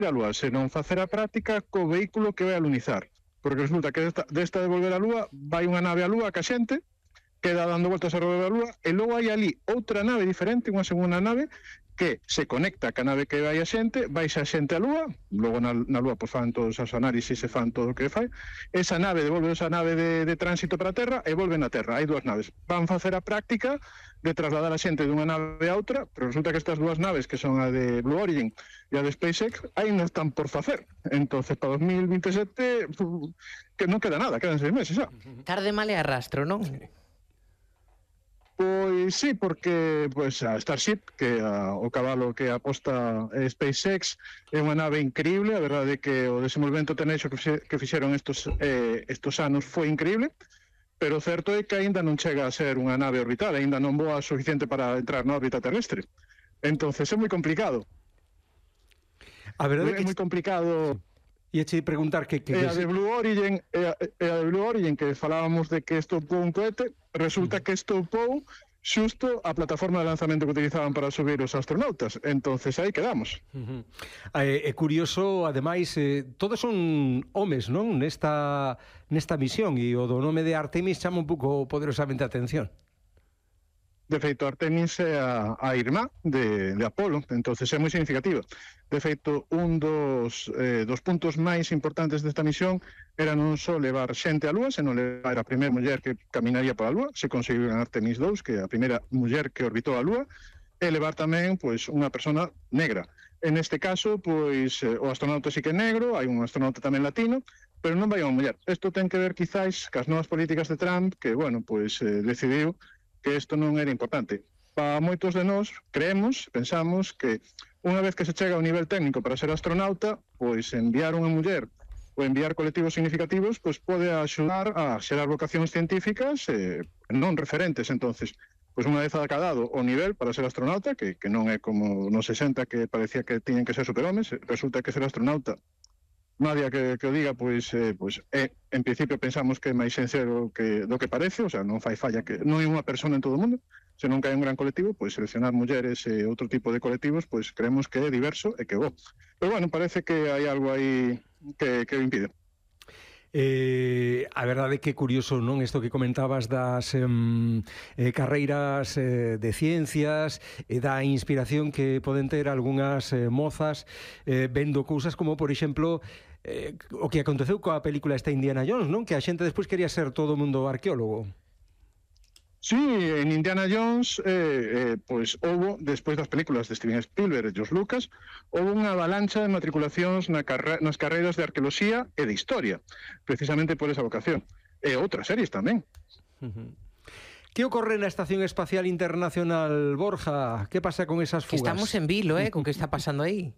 a Lúa, senón facer a práctica co vehículo que vai alunizar. Porque resulta que desta de volver a Lúa, vai unha nave a Lúa ca xente, queda dando voltas alrededor da Lúa, e logo hai ali outra nave diferente, unha segunda nave, que se conecta ca nave que vai a xente, vais a xente a Lúa, logo na Lúa pues, fan todos os análisis e fan todo o que fai, esa nave devolve esa nave de tránsito para a Terra e volven a Terra, hai dúas naves. Van facer a práctica de trasladar a xente dunha nave a outra, pero resulta que estas dúas naves, que son a de Blue Origin e a de SpaceX, ainda están por facer. Entonces, para 2027, que non queda nada, quedan 6 meses xa. Tarde mal e arrastro, non? Pois sí, porque pois, a Starship, que o cabalo que aposta SpaceX, é unha nave increíble. A verdade é que o desenvolvemento tenexo que fixeron estos anos foi increíble, pero o certo é que aínda non chega a ser unha nave orbital, aínda non voa suficiente para entrar na órbita terrestre. Entonces é moi complicado. A verdade é moi complicado. E eche preguntar que a de Blue Origin, que falábamos de que estopou un cohete, resulta que estopou xusto a plataforma de lanzamento que utilizaban para subir os astronautas. Entonces aí quedamos. É curioso, ademais, todos son homes, non? Nesta misión, e o do nome de Artemis chama un pouco poderosamente a atención. De feito, Artemis é a irmá de Apolo, entonces é moi significativa. De feito, un dos puntos máis importantes desta misión era non só levar xente á Lúa, senón levar a primeira muller que caminaría pola Lúa, se conseguiu en Artemis 2, que é a primeira muller que orbitou a Lúa, e levar tamén pois, unha persona negra. En este caso, pois, o astronauta sí que é negro, hai un astronauta tamén latino, pero non vai unha muller. Isto ten que ver, quizáis, cas novas políticas de Trump, que, bueno, pois, decidiu que isto non era importante. Para moitos de nós, pensamos que unha vez que se chega ao nivel técnico para ser astronauta, pois enviar unha muller ou enviar colectivos significativos pois pode axudar a xerar vocacións científicas non referentes. Entonces, pois unha vez acadado o nivel para ser astronauta, que non é como nos 60 que parecía que tiñen que ser superhomes, resulta que ser astronauta Nadia que o diga, pois en principio pensamos que é máis sincero do que parece, o sea, non fai falla que non é unha persona en todo o mundo, senón que hai un gran colectivo, pois seleccionar mulleres e outro tipo de colectivos, pois creemos que é diverso e que bo. Pero bueno, parece que hai algo aí que o impide. A verdade é que é curioso, non, isto que comentabas das carreiras de ciencias e da inspiración que poden ter algunhas mozas vendo cousas como, por exemplo, o que aconteceu coa película esta Indiana Jones, non? Que a xente despois quería ser todo o mundo arqueólogo. Sí, en Indiana Jones, pois houbo, despois das películas de Steven Spielberg e George Lucas, houbo unha avalancha de matriculacións nas carreiras de arqueoloxía e de historia, precisamente por esa vocación. E outras series tamén. Que ocorre na Estación Espacial Internacional, Borja? Que pasa con esas fugas? Que estamos en vilo, con que está pasando aí.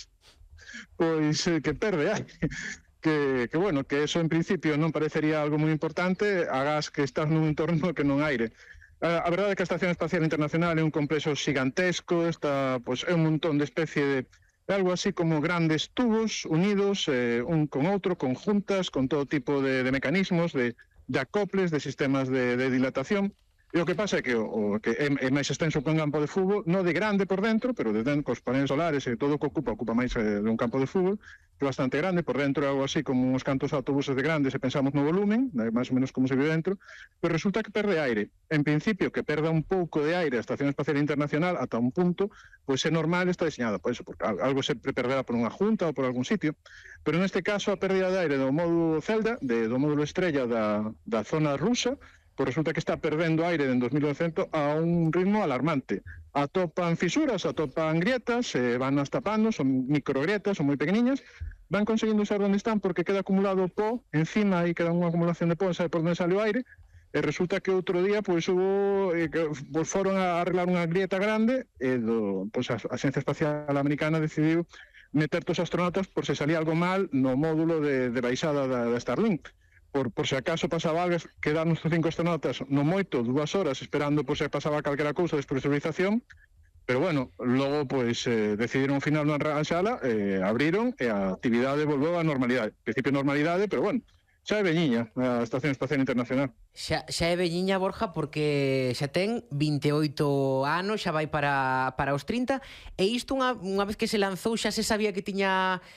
Pois que perde hai. Que bueno, que eso en principio non parecería algo moi importante, agás que estás nun entorno que non aire. A verdade é que a Estación Espacial Internacional é un complexo gigantesco, pois, é un montón de especie de algo así como grandes tubos unidos un con outro, conjuntas, con todo tipo de mecanismos, de acoples, de sistemas de dilatación. E o que pasa é que o que é máis extenso que un campo de fútbol, non de grande por dentro, pero de dentro cos paneles solares e todo o que ocupa máis de un campo de fútbol, que é bastante grande, por dentro é algo así como uns cantos autobuses de grandes se pensamos no volumen, máis ou menos como se vive dentro, pero resulta que perde aire. En principio, que perda un pouco de aire a Estación Espacial Internacional ata un punto, pois é normal, está diseñada por eso, porque algo sempre perderá por unha junta ou por algún sitio, pero neste caso a pérdida de aire do módulo Zelda, do módulo estrella da zona rusa, pois resulta que está perdendo aire en 2900 a un ritmo alarmante. Atopan fisuras, atopan grietas, van as tapando, son microgrietas, son moi pequeniñas, van conseguindo saber onde están porque queda acumulado pó, encima aí queda unha acumulación de pó, sabe por onde sale o aire, e resulta que outro día pois foron a arreglar unha grieta grande e a Ciencia Espacial Americana decidiu meter todos os astronautas por se salía algo mal no módulo de baixada da Starlink. Por se acaso pasaba algo, quedaron os 5 astronautas no moito 2 horas esperando por se pasaba calquera cousa de despresurización, pero bueno, logo pois decidiron ao final non arranxala, abriron e a actividade volveu á normalidade. En principio normalidade, pero bueno, Xa é veñiña a Estación Espacial Internacional. Xa é velliña, Borja, porque xa ten 28 anos, xa vai para os 30, e isto unha vez que se lanzou xa se sabía que tiña